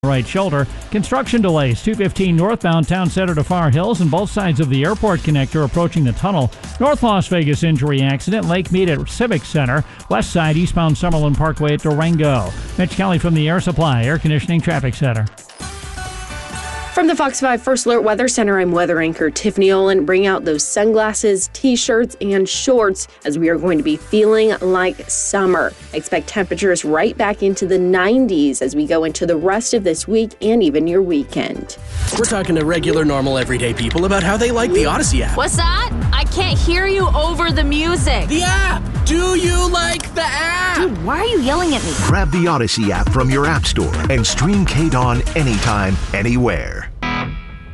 right shoulder. Construction delays. 215 northbound Town Center to Far Hills and both sides of the airport connector approaching the tunnel. North Las Vegas injury accident. Lake Mead at Civic Center. West side eastbound Summerlin Parkway at Durango. Mitch Kelly from the Air Supply Air Conditioning Traffic Center. From the Fox 5 First Alert Weather Center, I'm weather anchor Tiffany Olin. Bring out those sunglasses, t-shirts, and shorts as we are going to be feeling like summer. Expect temperatures right back into the 90s as we go into the rest of this week and even your weekend. We're talking to regular, normal, everyday people about how they like the Odyssey app. What's that? I can't hear you over the music. The app! Do you like the app? Dude, why are you yelling at me? Grab the Odyssey app from your app store and stream KDAWN anytime, anywhere.